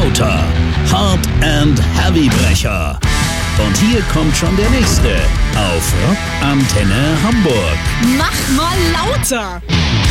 lauter. Hard and Heavy Brecher. Und hier kommt schon der nächste auf Rock Antenne Hamburg. Mach mal lauter!